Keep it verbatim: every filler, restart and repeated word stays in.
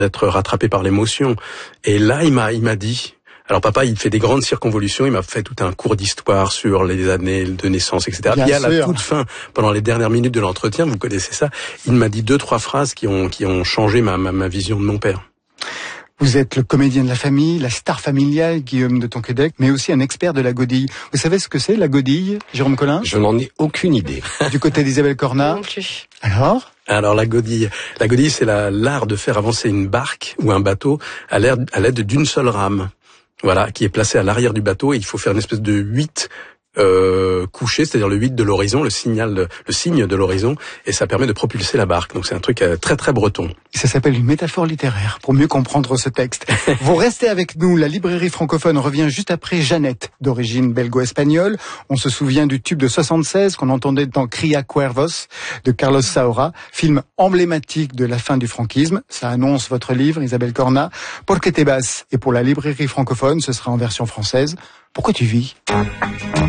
d'être rattrapé par l'émotion. Et là, il m'a, il m'a dit, alors papa, il fait des grandes circonvolutions, il m'a fait tout un cours d'histoire sur les années de naissance, et cetera. Bien Puis à sûr. la toute fin, pendant les dernières minutes de l'entretien, vous connaissez ça, il m'a dit deux, trois phrases qui ont, qui ont changé ma, ma, ma vision de mon père. Vous êtes le comédien de la famille, la star familiale, Guillaume de Tonquédec, mais aussi un expert de la godille. Vous savez ce que c'est, la godille, Jérôme Collin? Je n'en ai aucune idée. Du côté d'Isabelle Cornat? Non plus. Alors? Alors la godille, la godille, c'est la, l'art de faire avancer une barque ou un bateau à l'aide, à l'aide d'une seule rame. Voilà, qui est placée à l'arrière du bateau, et il faut faire une espèce de huit euh, couché, c'est-à-dire le huit de l'horizon, le signal, de, le signe de l'horizon, et ça permet de propulser la barque. Donc c'est un truc euh, très très breton. Ça s'appelle une métaphore littéraire pour mieux comprendre ce texte. Vous restez avec nous, la librairie francophone revient juste après Jeannette, d'origine belgo-espagnole. On se souvient du tube de soixante-seize qu'on entendait dans Cria Cuervos de Carlos Saura, film emblématique de la fin du franquisme. Ça annonce votre livre, Isabelle Cornat. Por qué te vas? Et pour la librairie francophone, ce sera en version française. Pourquoi tu vis?